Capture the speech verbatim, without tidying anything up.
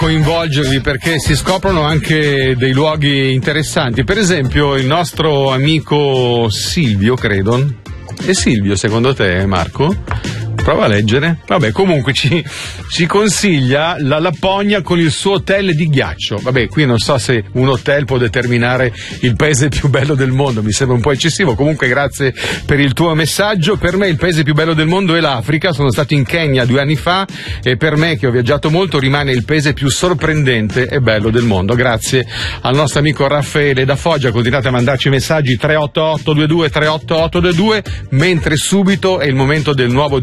coinvolgervi perché si scoprono anche dei luoghi interessanti. Per esempio il nostro amico Silvio, credo. È Silvio secondo te, Marco? Prova a leggere. Vabbè, comunque ci, ci consiglia la Lapponia con il suo hotel di ghiaccio. Vabbè, qui non so se un hotel può determinare il paese più bello del mondo, mi sembra un po' eccessivo. Comunque grazie per il tuo messaggio. Per me il paese più bello del mondo è l'Africa. Sono stato in Kenya due anni fa e per me, che ho viaggiato molto, rimane il paese più sorprendente e bello del mondo. Grazie al nostro amico Raffaele da Foggia. Continuate a mandarci messaggi tre otto otto due due tre otto otto due due, mentre subito è il momento del nuovo